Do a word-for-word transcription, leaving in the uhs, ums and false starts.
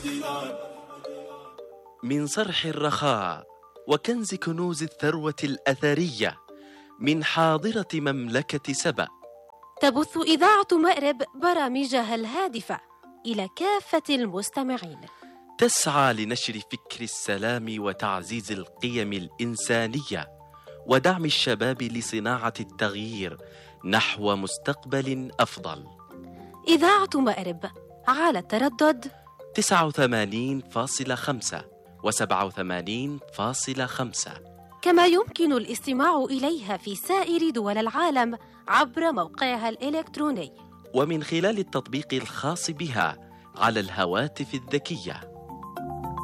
من صرح الرخاء وكنز كنوز الثروة الأثرية من حاضرة مملكة سبأ، تبث إذاعة مأرب برامجها الهادفة إلى كافة المستمعين، تسعى لنشر فكر السلام وتعزيز القيم الإنسانية ودعم الشباب لصناعة التغيير نحو مستقبل أفضل. إذاعة مأرب على التردد تسعة وثمانين فاصلة خمسة وسبعة وثمانين فاصلة خمسة، كما يمكن الاستماع إليها في سائر دول العالم عبر موقعها الإلكتروني ومن خلال التطبيق الخاص بها على الهواتف الذكية.